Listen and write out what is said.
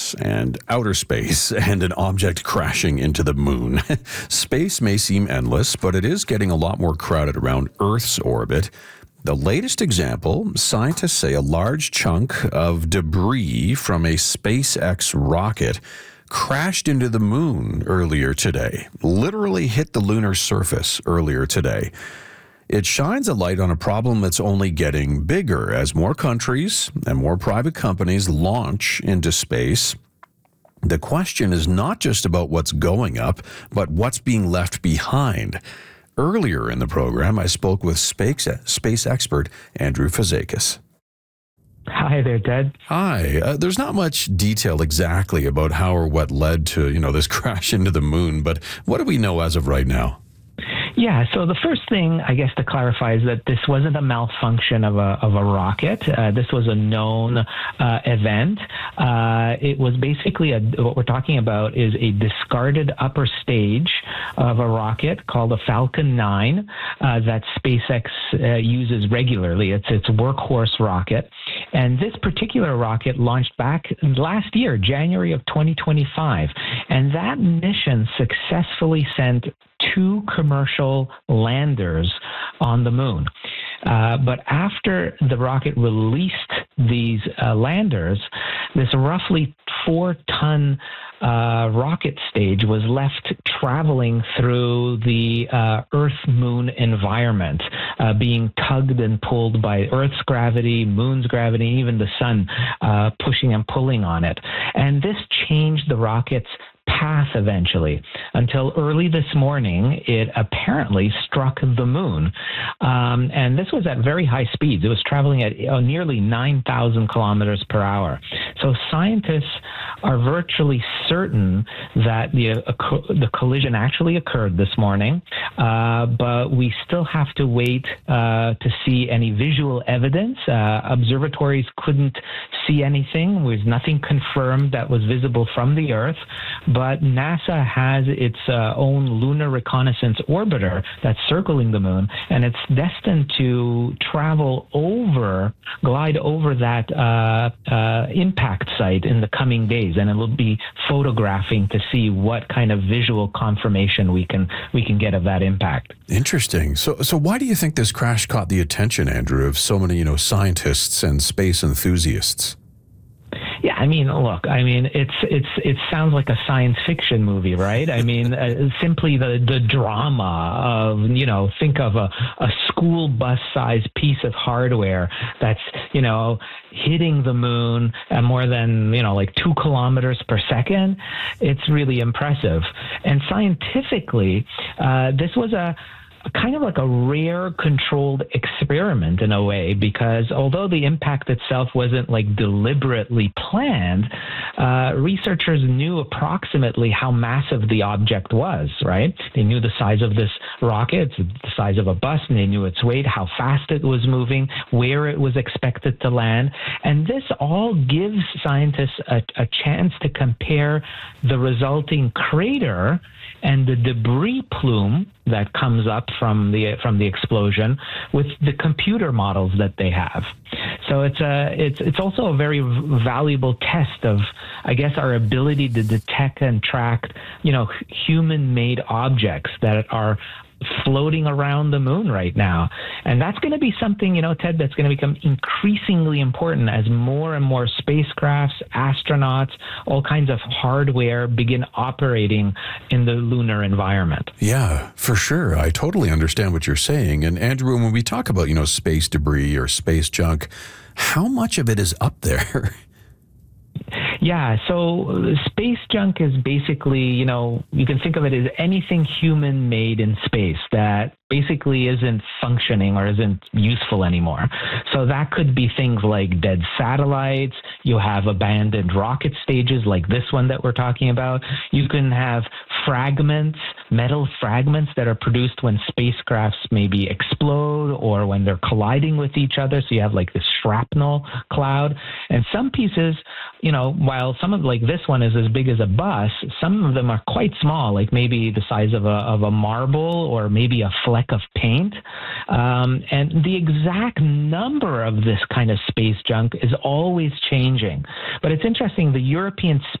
space and outer space and an object crashing into the moon. Space may seem endless, but it is getting a lot more crowded around Earth's orbit. The latest example, scientists say a large chunk of debris from a SpaceX rocket crashed into the moon earlier today, literally hit the lunar surface earlier today. It shines a light on a problem that's only getting bigger as more countries and more private companies launch into space. The question is not just about what's going up, but what's being left behind. Earlier in the program, I spoke with space expert Andrew Fazekas. Hi there, Ted. Hi. There's not much detail exactly about how or what led to, this crash into the moon, but what do we know as of right now? Yeah, so the first thing, I guess, to clarify is that this wasn't a malfunction of a rocket. This was a known event. It was basically what we're talking about is a discarded upper stage of a rocket called a Falcon 9 that SpaceX uses regularly. It's its workhorse rocket. And this particular rocket launched back last year, January of 2025. And that mission successfully sent 2 commercial landers on the moon. But after the rocket released these landers, this roughly 4-ton rocket stage was left traveling through the Earth-Moon environment, being tugged and pulled by Earth's gravity, Moon's gravity, even the sun pushing and pulling on it. And this changed the rocket's path eventually until early this morning it apparently struck the moon, and this was at very high speeds. It was traveling at nearly 9,000 kilometers per hour. So scientists are virtually certain that the collision actually occurred this morning, but we still have to wait to see any visual evidence. Observatories couldn't see anything. There was nothing confirmed that was visible from the Earth, but NASA has its own lunar reconnaissance orbiter that's circling the moon, and it's destined to glide over that impact site in the coming days, and it will be photographing to see what kind of visual confirmation we can get of that impact. Interesting. So why do you think this crash caught the attention, Andrew, of so many scientists and space enthusiasts? Yeah, it sounds like a science fiction movie, right? Simply the drama of, think of a school bus-sized piece of hardware that's, hitting the moon at more than, 2 kilometers per second. It's really impressive. And scientifically, this was a kind of like a rare controlled experiment in a way, because although the impact itself wasn't deliberately planned, researchers knew approximately how massive the object was, right? They knew the size of this rocket, the size of a bus, and they knew its weight, how fast it was moving, where it was expected to land. And this all gives scientists a chance to compare the resulting crater and the debris plume that comes up from the explosion with the computer models that they have. So it's also a very valuable test of, I guess, our ability to detect and track, human-made objects that are floating around the moon right now. And that's going to be something, Ted, that's going to become increasingly important as more and more spacecrafts, astronauts, all kinds of hardware begin operating in the lunar environment. Yeah, for sure. I totally understand what you're saying. And Andrew, when we talk about, space debris or space junk, how much of it is up there? Yeah, so space junk is basically, you can think of it as anything human made in space that basically isn't functioning or isn't useful anymore. So that could be things like dead satellites. You have abandoned rocket stages like this one that we're talking about. You can have fragments, metal fragments that are produced when spacecrafts maybe explode or when they're colliding with each other. So you have this shrapnel cloud. And some pieces, while some of this one is as big as a bus, some of them are quite small, like maybe the size of a marble or maybe a fleck of paint. And the exact number of this kind of space junk is always changing. But it's interesting, the European